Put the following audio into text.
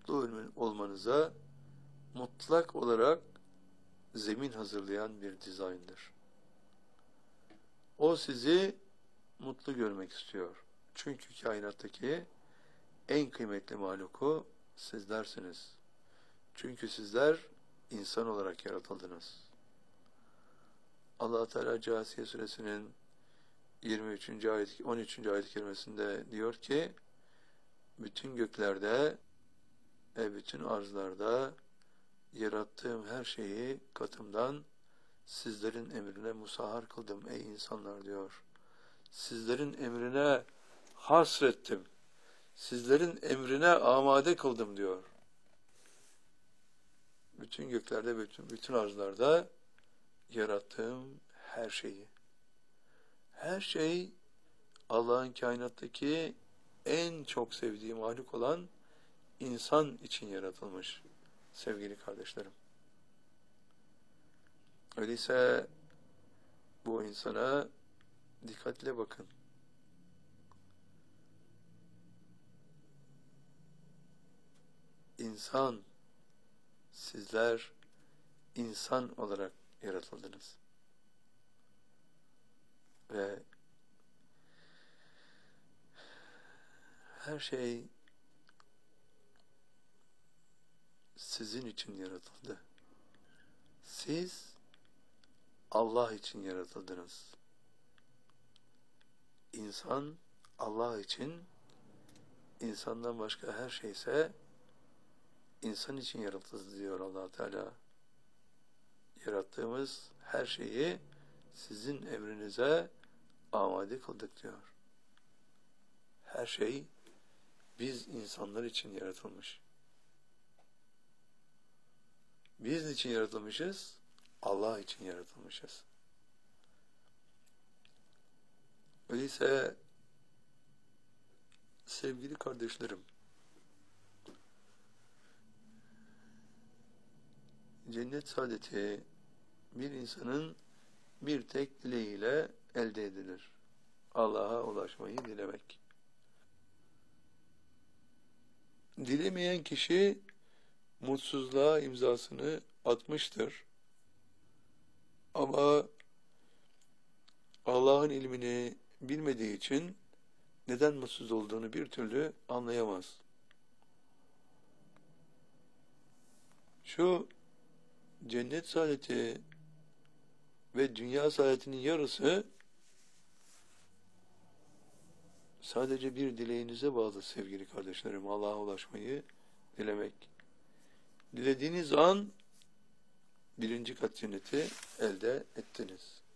olmanıza mutlak olarak zemin hazırlayan bir dizayndır. O sizi mutlu görmek istiyor. Çünkü kainattaki en kıymetli mahluku sizlersiniz. Çünkü sizler insan olarak yaratıldınız. Allah Teala Câsiye suresinin 13. ayet-i kerimesinde diyor ki, bütün göklerde ve bütün arzlarda yarattığım her şeyi katımdan sizlerin emrine musahhar kıldım ey insanlar diyor. Sizlerin emrine hasrettim. Sizlerin emrine amade kıldım diyor. Bütün göklerde, bütün arzlarda yarattığım her şeyi. Her şey Allah'ın kainattaki en çok sevdiği mahluk olan insan için yaratılmış sevgili kardeşlerim. Öyleyse bu insana dikkatle bakın. İnsan, sizler insan olarak yaratıldınız. Ve her şey sizin için yaratıldı. Siz Allah için yaratıldınız. İnsan Allah için, insandan başka her şeyse insan için yaratıldı diyor Allah Teala. Yarattığımız her şeyi sizin emrinize amade kıldık diyor. Her şey biz insanlar için yaratılmış. Biz niçin yaratılmışız? Allah için yaratılmışız. Öyleyse sevgili kardeşlerim, cennet saadeti bir insanın bir tek dileğiyle elde edilir. Allah'a ulaşmayı dilemek. Dilemeyen kişi mutsuzluğa imzasını atmıştır. Ama Allah'ın ilmini bilmediği için neden mutsuz olduğunu bir türlü anlayamaz. Şu cennet saadeti ve dünya saadetinin yarısı sadece bir dileğinize bağlı sevgili kardeşlerim. Allah'a ulaşmayı dilemek. Dilediğiniz an birinci kat cenneti elde ettiniz.